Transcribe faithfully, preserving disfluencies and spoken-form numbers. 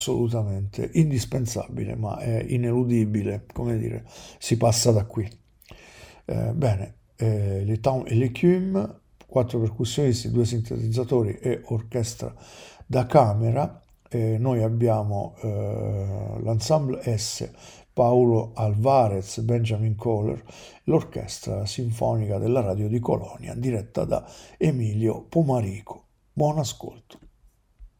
assolutamente indispensabile, ma è ineludibile, come dire, si passa da qui. Eh, bene, eh, le Town e l'Ecume, quattro percussionisti, due sintetizzatori e orchestra da camera. Eh, noi abbiamo eh, l'ensemble S, Paolo Alvarez, Benjamin Kohler, l'orchestra sinfonica della radio di Colonia, diretta da Emilio Pomarico. Buon ascolto.